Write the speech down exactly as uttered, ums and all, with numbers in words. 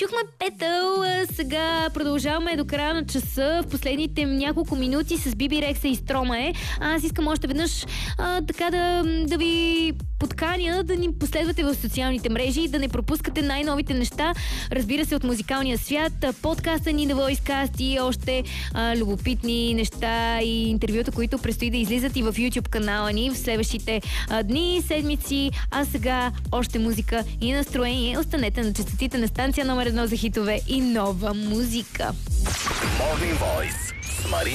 Чухме Петъл, сега продължаваме до края на часа в последните няколко минути с Биби Рекса и Стромае. Аз искам още веднъж а, така да, да ви подканя да ни последвате в социалните мрежи, да не пропускате най-новите неща, разбира се, от музикалния свят, подкаста ни на Voicecast и още а, любопитни неща и интервюта, които предстои да излизат и в YouTube канала ни в следващите а, дни, седмици. А сега още музика и настроение. Останете на честотите на станция номер едно за хитове и нова музика. Morning Voice с Марина